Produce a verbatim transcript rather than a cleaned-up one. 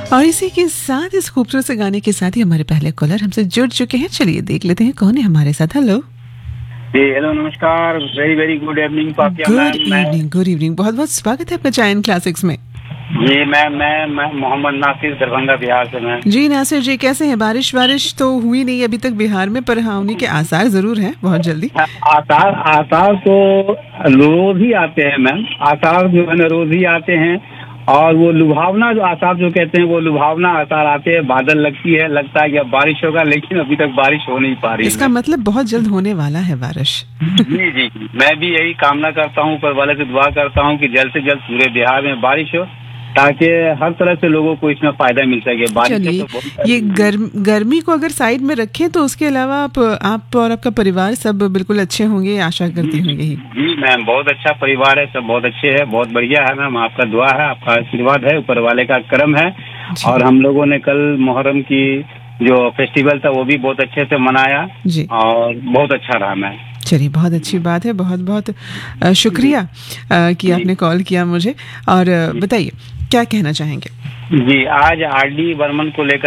और इसी के साथ इस खूबसूरत से गाने के साथ ही हमारे पहले कॉलर हमसे जुड़ चुके हैं। चलिए देख लेते हैं कौन है हमारे साथ। हेलो जी हेलो नमस्कार, वेरी वेरी गुड इवनिंग पापिया गुड मैम। मैं इवनिंग गुड इवनिंग बहुत बहुत स्वागत है आपका चायन क्लासिक्स में। जी मैम मैं मैं मोहम्मद नासिर दरभंगा बिहार से मैम। जी नासिर जी कैसे हैं? बारिश बारिश तो हुई नहीं अभी तक बिहार में, पर हाँ होने के आसार जरूर हैं बहुत जल्दी। आसार आसार तो रोज ही आते हैं मैम, आसार जो है ना रोज ही आते हैं। और वो लुभावना जो आसार जो कहते हैं वो लुभावना आसार आते हैं। बादल लगती है, लगता है कि अब बारिश होगा, लेकिन अभी तक बारिश हो नहीं पा रही है। इसका मतलब बहुत जल्द होने वाला है बारिश। जी जी जी, मैं भी यही कामना करता हूँ, ऊपर वाले से दुआ करता हूँ कि जल्द से जल्द पूरे बिहार में बारिश हो, ताकि हर तरह से लोगों को इसमें फायदा मिल सके। बारिश चलिए तो बहुत ये गर्म गर्मी को अगर साइड में रखें तो उसके अलावा आप आप और आपका परिवार सब बिल्कुल अच्छे होंगे, आशा करती हूँ यही। जी मैम, बहुत अच्छा परिवार है, सब बहुत अच्छे हैं, बहुत बढ़िया है मैम। आपका दुआ है, आपका आशीर्वाद है, ऊपर वाले का करम है। और हम लोगों ने कल मुहर्रम की जो फेस्टिवल था वो भी बहुत अच्छे से मनाया जी और बहुत अच्छा रहा मैम। चलिए बहुत अच्छी बात है, बहुत बहुत अ, शुक्रिया अ, कि आपने कॉल किया मुझे। और अ, बताइए क्या कहना चाहेंगे? जी, आज आर डी बर्मन को लेकर